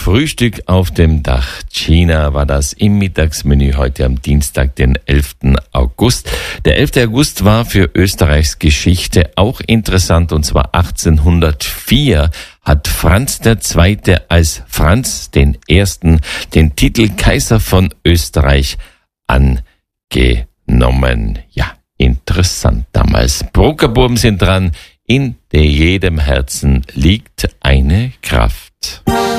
Frühstück auf dem Dach. China war das im Mittagsmenü heute am Dienstag, den 11. August. Der 11. August war für Österreichs Geschichte auch interessant, und zwar 1804 hat Franz II. Als Franz I. den Titel Kaiser von Österreich angenommen. Ja, interessant damals. Brokerbuben sind dran. In jedem Herzen liegt eine Kraft.